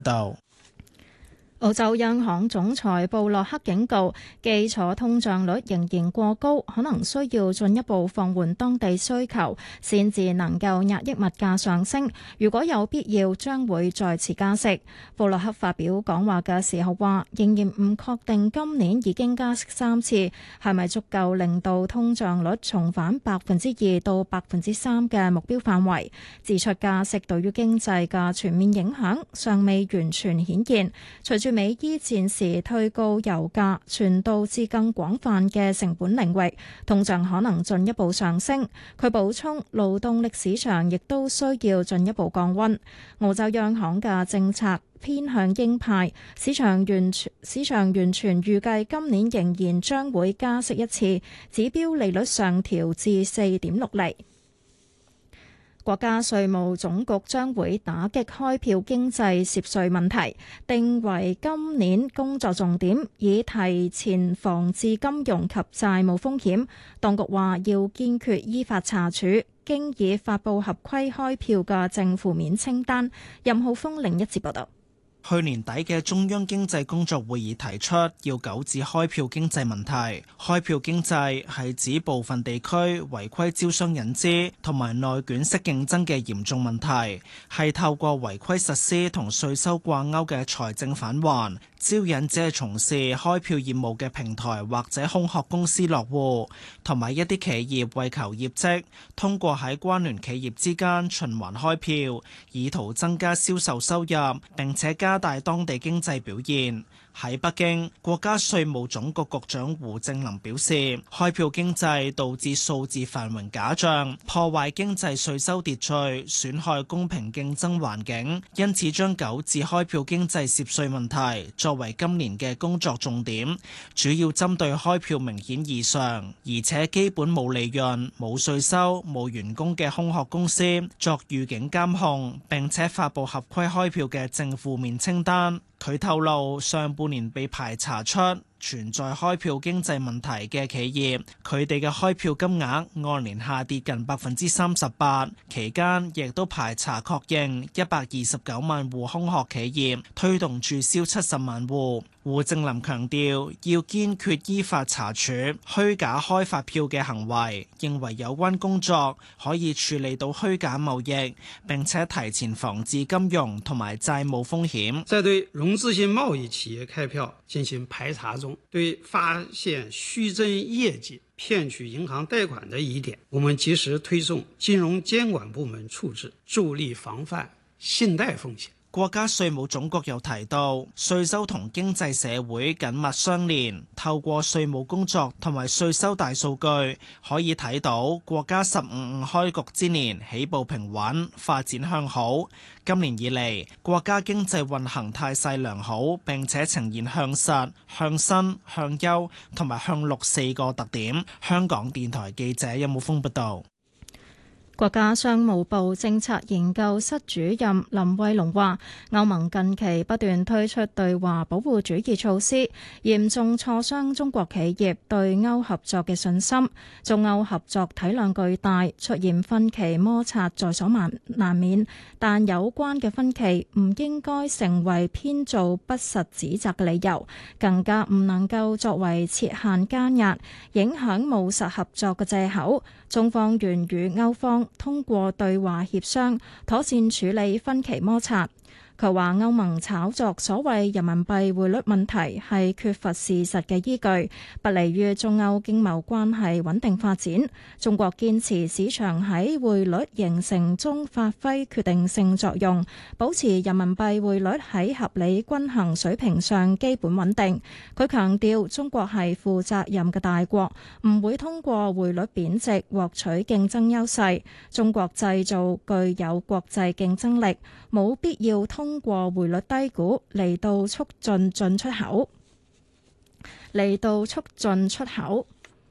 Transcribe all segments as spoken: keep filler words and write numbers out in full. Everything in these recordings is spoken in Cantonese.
道。 澳洲央行總裁布洛克警告，基礎通脹率仍然過高，可能需要進一步放緩當地需求，先至能夠壓抑物價上升。如果有必要，將會再次加息。布洛克發表講話嘅時候話，仍然唔確定今年已經加息三次，係咪足夠令到通脹率重返百分之二到百分之三嘅目標範圍。指出加息對於經濟嘅全面影響尚未完全顯現，隨住美伊戰時推高油價，傳導至更廣泛嘅成本領域，通脹可能進一步上升。佢補充，勞動力市場亦都需要進一步降溫。澳洲央行嘅政策偏向鷹派，市場完全市場完全預計今年仍然將會加息一次，指標利率上調至四點六厘。國家稅務總局將會打擊開票經濟涉稅問題，定為今年工作重點，以提前防治金融及債務風險。當局話要堅決依法查處經已發布合規開票嘅正負面清單。任浩峰另一節報道。 去年底嘅中央經濟工作會議提出要糾治開票經濟問題。開票經濟係指部分地區違規招商引資同埋內卷式競爭嘅嚴重問題，係透過違規實施同稅收掛鈎嘅財政返還，招引只係從事開票業務嘅平台或者空殼公司落戶，同埋一啲企業為求業績，通過喺關聯企業之間循環開票，以圖增加銷售收入，並且加大當地經濟表現。喺北京，國家稅務總局局長胡正林表示，開票經濟導致數字繁榮假象，破壞經濟稅收秩序，損害公平競爭環境，因此將糾治開票經濟涉稅問題作為今年嘅工作重點，主要針對開票明顯異常，而且基本冇利潤、冇稅收、冇員工嘅空殼公司作預警監控，並且發布合規開票嘅正負面清單。佢透露，上半年被排查出存在開票經濟問題嘅企業，佢哋嘅開票金額按年下跌近百分之三十八，期間亦都排查確認一百二十九萬戶空殼企業，推動註銷七十萬戶。胡正林強調，要堅決依法查處虛假開發票嘅行為，認為有關工作可以處理到虛假貿易，並且提前防治金融同埋債務風險。 在對融資性貿易企業開票進行排查中，對發現虛增業績、騙取銀行貸款的疑點，我們及時推送金融監管部門處置，助力防範信貸風險。 國家稅務總局又提到，稅收同經濟社會緊密相連，透過稅務工作同埋稅收大數據，可以睇到國家十五五開局之年起步平穩，發展向好。今年以嚟，國家經濟運行態勢良好，並且呈現向實、向新、向優同埋向綠四個特點。香港電台記者任武峰報道。 國家商務部政策研究室主任林慧龍話，歐盟近期不斷推出對華保護主義措施，嚴重挫傷中國企業對歐合作嘅信心。中歐合作體量巨大，出現分歧摩擦在所難免，但有關嘅分歧唔應該成為編造不實指責嘅理由，更加唔能夠作為設限加壓、影響務實合作嘅藉口。中方願與歐方通過對話協商，妥善處理分歧摩擦。佢話歐盟炒作所謂人民幣匯率問題係缺乏事實嘅依據，不利於中歐經貿關係穩定發展。中國堅持市場喺匯率形成中發揮決定性作用，保持人民幣匯率喺合理均衡水平上基本穩定。佢強調中國係負責任嘅大國，唔會通過匯率貶值獲取競爭優勢。中國製造具有國際競爭力，冇必要通過匯率低估嚟到促進進出口，嚟到促進出口。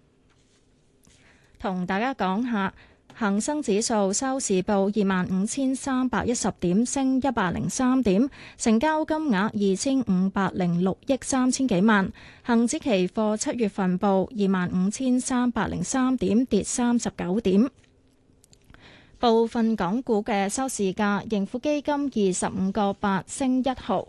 同大家講下，恒生指數收市報二萬五千三百一十點，升一百零三點，成交金額二千五百零六億三千幾萬。恒指期貨七月份報二萬五千三百零三點，跌三十九點。 部分港股嘅收市價，盈富基金二十五個八升一毫，